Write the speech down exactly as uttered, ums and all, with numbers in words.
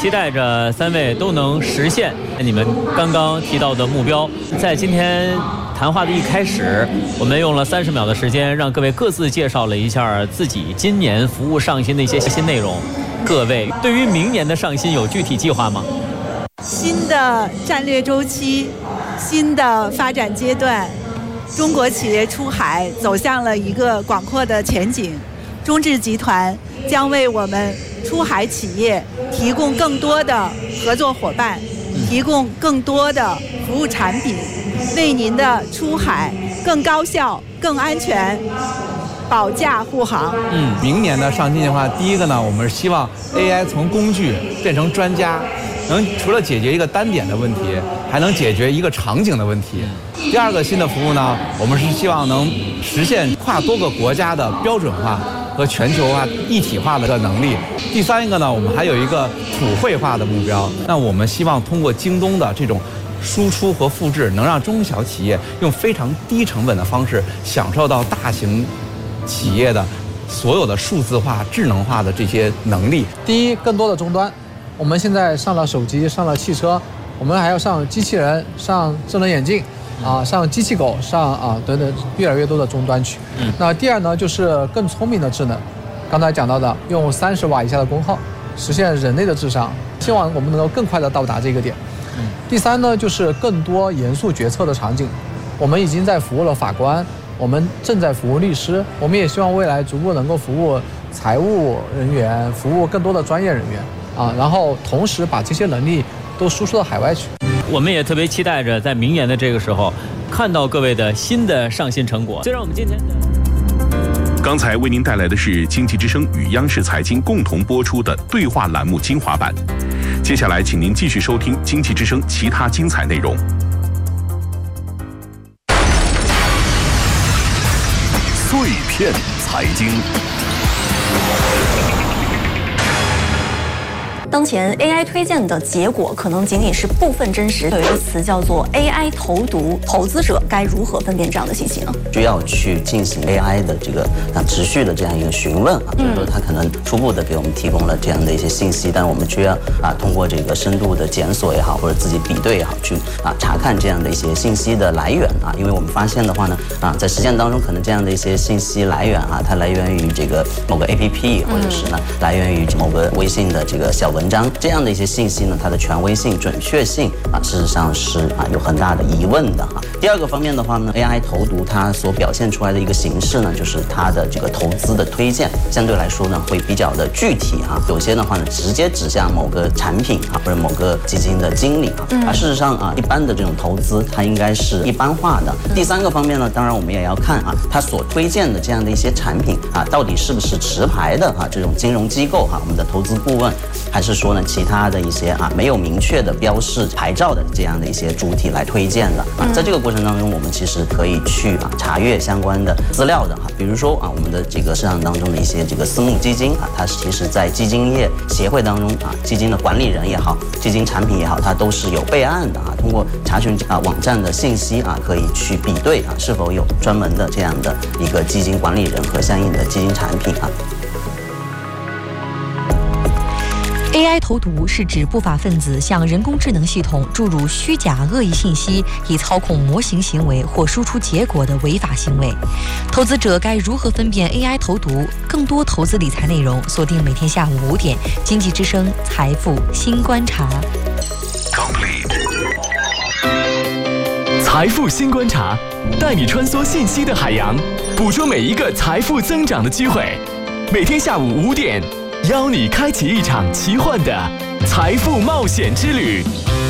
期待着三位都能实现你们刚刚提到的目标。在今天谈话的一开始，我们用了三十秒的时间，让各位各自介绍了一下自己今年服务上新的一些新内容。各位对于明年的上新有具体计划吗？ 新的战略周期，新的发展阶段，中国企业出海走向了一个广阔的前景。中智集团将为我们出海企业提供更多的合作伙伴，提供更多的服务产品，为您的出海更高效、更安全保驾护航。 嗯，明年的上新计划，第一个呢，我们是希望 A I 从工具变成专家，能除了解决一个单点的问题，还能解决一个场景的问题。第二个新的服务呢，我们是希望能实现跨多个国家的标准化和全球化一体化的能力。第三一个呢，我们还有一个普惠化的目标。那我们希望通过京东的这种输出和复制，能让中小企业用非常低成本的方式享受到大型企业的所有的数字化、智能化的这些能力。 第一，更多的终端，我们现在上了手机，上了汽车，我们还要上机器人，上智能眼镜，啊，上机器狗，上啊等等越来越多的终端去。嗯。那第二呢，就是更聪明的智能，刚才讲到的，用三十瓦以下的功耗实现人类的智商，希望我们能够更快的到达这个点。嗯。第三呢，就是更多严肃决策的场景，我们已经在服务了法官。我们正在服务律师，我们也希望未来逐步能够服务财务人员，服务更多的专业人员啊，然后同时把这些能力都输出到海外去。 我们也特别期待着在明年的这个时候，看到各位的新的上新成果。虽然我们今天的刚才为您带来的是经济之声与央视财经共同播出的对话栏目精华版，接下来请您继续收听经济之声其他精彩内容。 碎片财经。 当前 A I 推荐的结果可能仅仅是部分真实，有一个词叫做 A I 投毒，投资者该如何分辨这样的信息呢？ 需要去进行 A I 的这个啊持续的这样一个询问啊，就是说它可能初步的给我们提供了这样的一些信息，但我们需要啊通过这个深度的检索也好，或者自己比对也好，去啊查看这样的一些信息的来源啊，因为我们发现的话呢啊，在实践当中可能这样的一些信息来源啊，它来源于这个某个 A P P， 或者是呢来源于某个微信的这个小文章，这样的一些信息呢，它的权威性、准确性啊，事实上是啊有很大的疑问的哈。第二个方面的话呢 ，A I 投毒它所表现出来的一个形式呢，就是它的这个投资的推荐相对来说呢会比较的具体哈，有些的话呢直接指向某个产品啊或者某个基金的经理啊，啊事实上啊一般的这种投资它应该是一般化的。第三个方面呢，当然我们也要看啊它所推荐的这样的一些产品啊到底是不是持牌的啊这种金融机构哈，我们的投资顾问，还是说呢其他的一些啊没有明确的标示牌照的这样的一些主体来推荐的啊，在这个过程当中，我们其实可以去啊查阅相关的资料的哈，比如说啊我们的这个市场当中的一些这个私募基金啊，它其实在基金业协会当中啊，基金的管理人也好，基金产品也好，它都是有备案的啊，通过查询啊网站的信息啊，可以去比对啊是否有专门的这样的一个基金管理人和相应的基金产品啊。 A I 投毒是指不法分子向人工智能系统注入虚假恶意信息，以操控模型行为或输出结果的违法行为。投资者该如何分辨 A I 投毒？更多投资理财内容，锁定每天下午五点，经济之声财富新观察。 财富新观察，带你穿梭信息的海洋，捕捉每一个财富增长的机会。每天下午五点。邀你开启一场奇幻的财富冒险之旅。